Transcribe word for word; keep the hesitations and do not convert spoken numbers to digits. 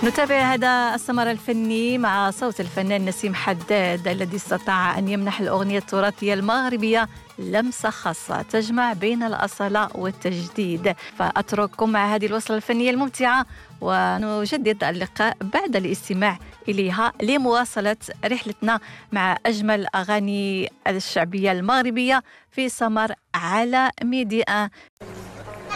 نتابع هذا السمر الفني مع صوت الفنان نسيم حداد الذي استطاع أن يمنح الأغنية التراثية المغربية لمسة خاصة تجمع بين الأصالة والتجديد. فأترككم مع هذه الوصلة الفنية الممتعة ونجدد اللقاء بعد الاستماع إليها لمواصلة رحلتنا مع أجمل الأغاني الشعبية المغربية في سمر على ميديا.